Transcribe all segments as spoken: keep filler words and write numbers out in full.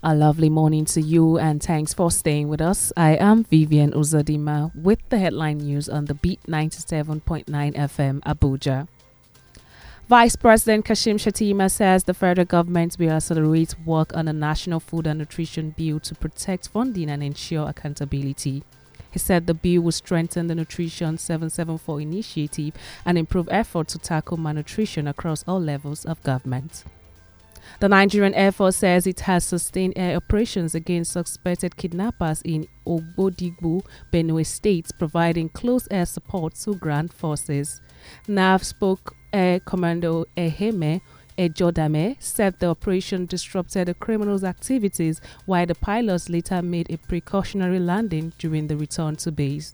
A lovely morning to you and thanks for staying with us. I am Vivian Uzodima with the headline news on the Beat ninety-seven point nine F M Abuja. Vice President Kashim Shettima says the federal government will accelerate work on a national food and nutrition bill to protect funding and ensure accountability. He said the bill will strengthen the Nutrition seven seven four initiative and improve efforts to tackle malnutrition across all levels of government. The Nigerian Air Force says it has sustained air operations against suspected kidnappers in Ogbodigbo, Benue State, providing close air support to ground forces. N A V spoke Air Commando Eheme Ejodame said the operation disrupted the criminals' activities while the pilots later made a precautionary landing during the return to base.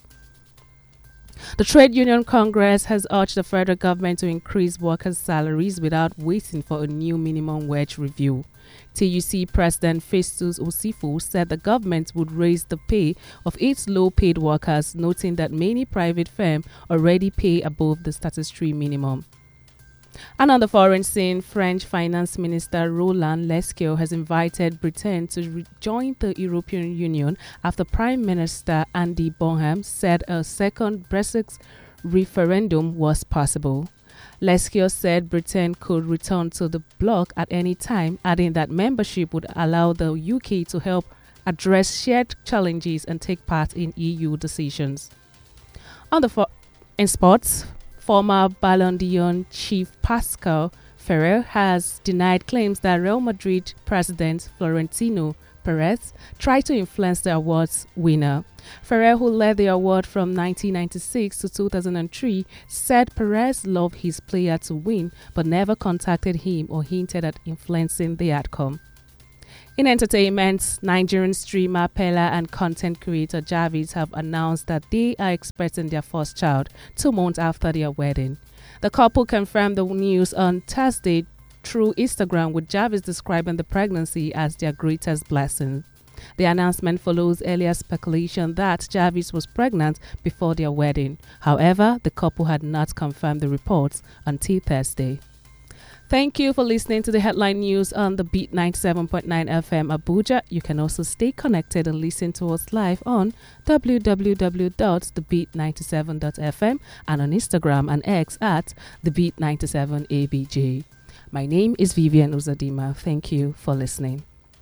The Trade Union Congress has urged the federal government to increase workers' salaries without waiting for a new minimum wage review. T U C President Festus Osifo said the government would raise the pay of its low-paid workers, noting that many private firms already pay above the statutory minimum. And on the foreign scene, French Finance Minister Roland Lescure has invited Britain to rejoin the European Union after Prime Minister Andy Bonham said a second Brexit referendum was possible. Lescure said Britain could return to the bloc at any time, adding that membership would allow the U K to help address shared challenges and take part in E U decisions. On the fo- in sports, former Ballon d'Or chief Pascal Ferrer has denied claims that Real Madrid president Florentino Perez tried to influence the award's winner. Ferrer, who led the award from nineteen ninety-six to two thousand three, said Perez loved his player to win but never contacted him or hinted at influencing the outcome. In entertainment, Nigerian streamer Pella and content creator Javis have announced that they are expecting their first child two months after their wedding. The couple confirmed the news on Thursday through Instagram, with Javis describing the pregnancy as their greatest blessing. The announcement follows earlier speculation that Javis was pregnant before their wedding. However, the couple had not confirmed the reports until Thursday. Thank you for listening to the headline news on the Beat ninety-seven point nine F M Abuja. You can also stay connected and listen to us live on w w w dot the beat ninety-seven dot f m and on Instagram and X at the beat ninety-seven A B J. My name is Vivian Uzodima. Thank you for listening.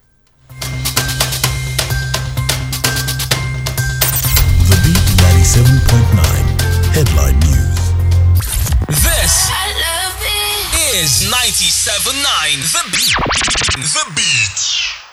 The Beat ninety-seven point nine Headline News. This is ninety-seven point nine The Beat.